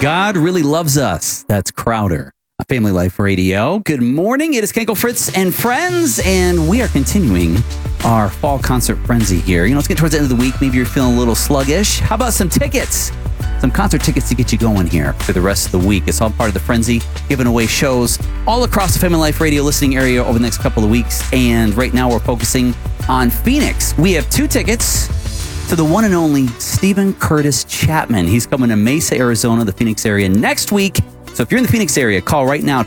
God really loves us. That's Crowder. Family Life Radio. Good morning. It is Kenko Fritz and friends, and we are continuing our fall concert frenzy here. You know, let's get towards the end of the week. Maybe you're feeling a little sluggish. How about some tickets? Some concert tickets to get you going here for the rest of the week. It's all part of the frenzy, giving away shows all across the Family Life Radio listening area over the next couple of weeks. And right now we're focusing on Phoenix. We have 2 tickets to the one and only Steven Curtis Chapman. He's coming to Mesa, Arizona, the Phoenix area next week. So if you're in the Phoenix area, call right now,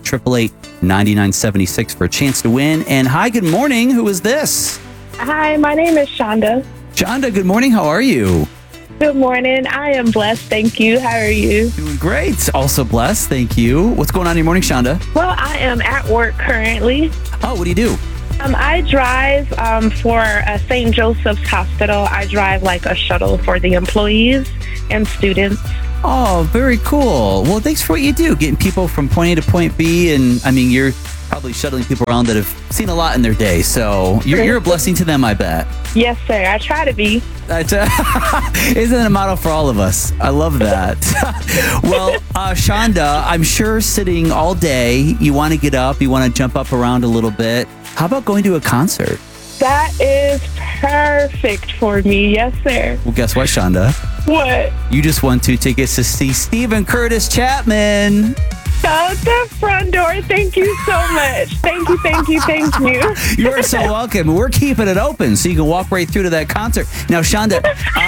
888-888-9976 for a chance to win. And hi, good morning. Who is this? Hi, my name is Shonda. Shonda, good morning. How are you? Good morning. I am blessed. Thank you. How are you? Doing great. Also blessed. Thank you. What's going on in your morning, Shonda? Well, I am at work currently. Oh, what do you do? I drive for St. Joseph's Hospital. I drive like a shuttle for the employees and students. Oh, very cool. Well, thanks for what you do, getting people from point A to point B. And I mean, you're probably shuttling people around that have seen a lot in their day. So you're a blessing to them, I bet. Yes, sir. I try to be. Isn't it a model for all of us? I love that. Well, Shonda, I'm sure sitting all day, you want to get up, you want to jump up around a little bit. How about going to a concert? That is perfect for me. Yes, sir. Well, guess what, Shonda? What? You just won 2 tickets to see Steven Curtis Chapman. Out the front door. Thank you so much. Thank you. You are so welcome. We're keeping it open so you can walk right through to that concert. Now, Shonda,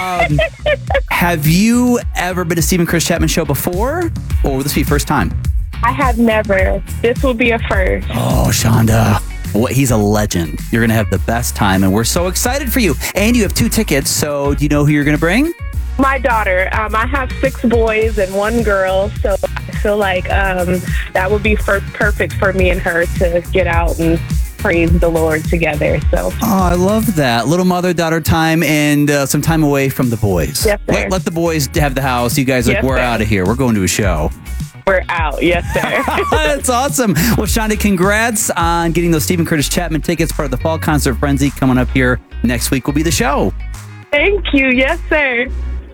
have you ever been to Steven Curtis Chapman show before, or will this be your first time? I have never. This will be a first. Oh, Shonda. Well, he's a legend. You're going to have the best time, and we're so excited for you. And you have 2 tickets, so do you know who you're going to bring? My daughter. I have 6 boys and 1 girl, so I feel like that would be perfect for me and her to get out and praise the Lord together. So. Oh, I love that. Little mother-daughter time and some time away from the boys. Yes, sir. Let the boys have the house. You guys, we're out of here. We're going to a show. We're out. Yes, sir. That's awesome. Well, Shonda, congrats on getting those Steven Curtis Chapman tickets. Part of the Fall Concert Frenzy coming up here next week will be the show. Thank you. Yes, sir.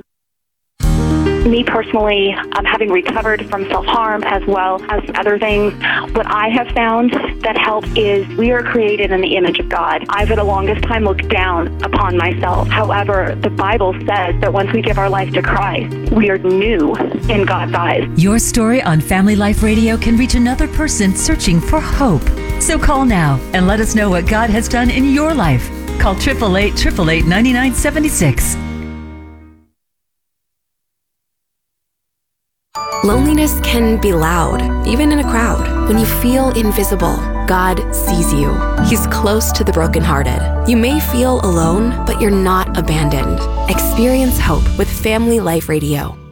Me personally, having recovered from self-harm as well as other things, what I have found that helps is we are created in the image of God. I, for the longest time, looked down upon myself. However, the Bible says that once we give our life to Christ, we are new in God's eyes. Your story on Family Life Radio can reach another person searching for hope. So call now and let us know what God has done in your life. Call 888-888-9976. Loneliness can be loud, even in a crowd. When you feel invisible, God sees you. He's close to the brokenhearted. You may feel alone, but you're not abandoned. Experience hope with Family Life Radio.